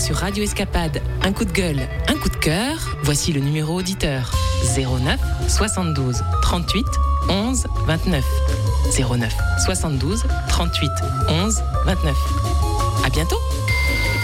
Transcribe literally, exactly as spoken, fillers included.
sur Radio Escapade un coup de gueule, un coup de cœur, voici le numéro auditeur zéro neuf soixante-douze trente-huit onze vingt-neuf. zéro neuf soixante-douze trente-huit onze vingt-neuf. À bientôt!